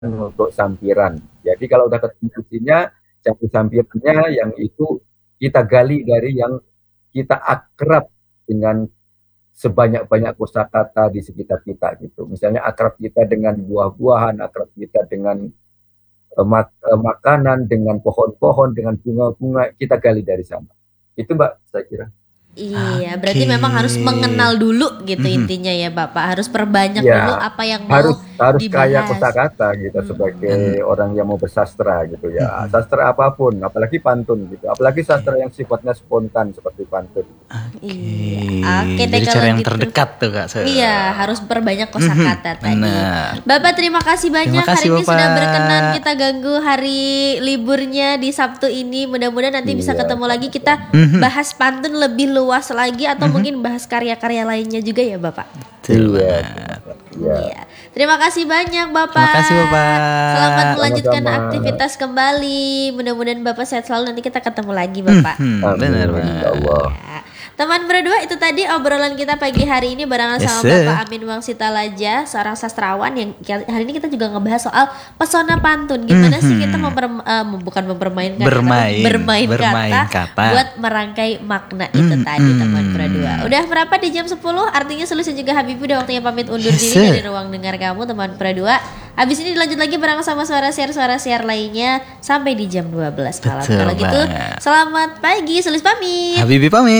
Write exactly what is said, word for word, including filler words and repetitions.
untuk sampiran. Jadi kalau udah ketemu isinya, cari sampirannya yang itu kita gali dari yang kita akrab dengan sebanyak-banyak kosakata di sekitar kita gitu. Misalnya akrab kita dengan buah-buahan, akrab kita dengan uh, mak- uh, makanan, dengan pohon-pohon, dengan bunga-bunga, kita gali dari sana. Itu Mbak, saya kira. Iya, Oke. berarti memang harus mengenal dulu gitu Mhm. intinya ya Bapak. Harus perbanyak dulu Ya, apa yang harus mau harus kaya dibahas. kosakata kita Dan sebagai orang yang mau bersastra gitu ya. mhm. Sastra apapun, apalagi pantun gitu. Apalagi sastra yang sifatnya spontan seperti pantun. Iya, Oke. oke deh Jadi kalau cara yang gitu. terdekat tuh Kak. Se- Iya, harus perbanyak Mhm, kosakata tadi. benar. Bapak terima kasih Terima banyak hari kasih ini sudah berkenan Bapak. kita ganggu hari liburnya di Sabtu ini. Mudah-mudahan nanti bisa Iya, ketemu lagi kita sama-sama. Mhm. bahas pantun lebih luas lagi atau Mhm. mungkin bahas karya-karya lainnya juga ya Bapak. Betul Iya, banget. iya. Iya. Terima kasih banyak Bapak. Terima kasih Bapak. Selamat melanjutkan Sama-sama. aktivitas kembali. Mudah-mudahan Bapak sehat selalu. Nanti kita ketemu lagi Bapak. Mhm, benar Amin, banget. insyaallah. Ya. Teman berdua itu tadi obrolan kita pagi hari ini barengan Yes, sama sir. Bapak Amin Wangsitalaja, seorang sastrawan yang hari ini kita juga ngebahas soal pesona pantun. Gimana sih kita memper, eh, bukan mempermainkan Bermain, kata, bermain, bermain kata, kata. buat merangkai makna itu Mm, tadi mm. teman berdua. Udah berapa di jam sepuluh? Artinya Sulis dan juga Habibie udah waktunya pamit undur Yes, diri sir. dari ruang dengar kamu teman berdua. Habis ini dilanjut lagi bareng sama suara share-suara share lainnya sampai di jam dua belas malam. Betul Kalau gitu, banget. selamat pagi, Sulis pamit. Habibie pamit.